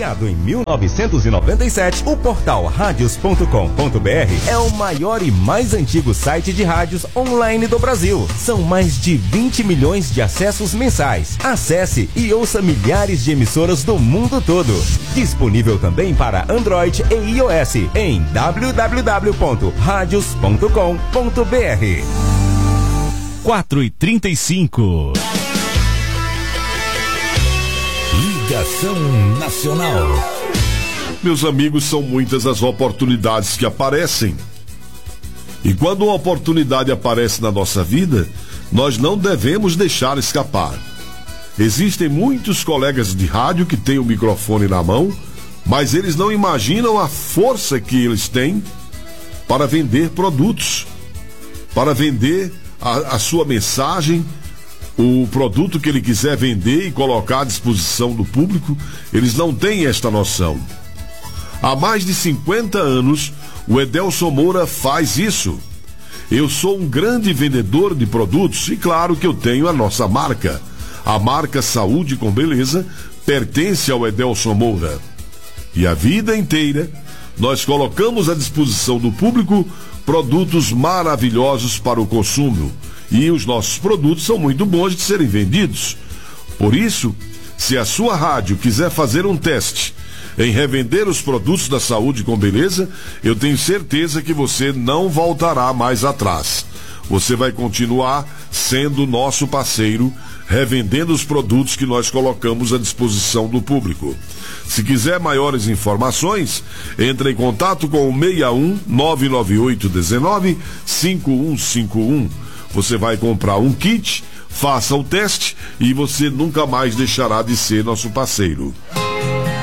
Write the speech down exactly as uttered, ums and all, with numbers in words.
Criado em mil novecentos e noventa e sete, o portal radios ponto com ponto br é o maior e mais antigo site de rádios online do Brasil. São mais de vinte milhões de acessos mensais. Acesse e ouça milhares de emissoras do mundo todo. Disponível também para Android e iOS em w w w ponto radios ponto com ponto br. quatro e trinta e cinco. Ligação Nacional. Meus amigos, são muitas as oportunidades que aparecem. E quando uma oportunidade aparece na nossa vida, nós não devemos deixar escapar. Existem muitos colegas de rádio que têm o microfone na mão, mas eles não imaginam a força que eles têm para vender produtos, para vender a, a sua mensagem, o produto que ele quiser vender e colocar à disposição do público. Eles não têm esta noção. Há mais de cinquenta anos, o Edelson Moura faz isso. Eu sou um grande vendedor de produtos e claro que eu tenho a nossa marca. A marca Saúde com Beleza pertence ao Edelson Moura. E a vida inteira, nós colocamos à disposição do público produtos maravilhosos para o consumo. E os nossos produtos são muito bons de serem vendidos. Por isso, se a sua rádio quiser fazer um teste em revender os produtos da Saúde com Beleza, eu tenho certeza que você não voltará mais atrás. Você vai continuar sendo nosso parceiro, revendendo os produtos que nós colocamos à disposição do público. Se quiser maiores informações, entre em contato com o seis um nove nove oito um nove cinco um cinco um. Você vai comprar um kit, faça o teste e você nunca mais deixará de ser nosso parceiro.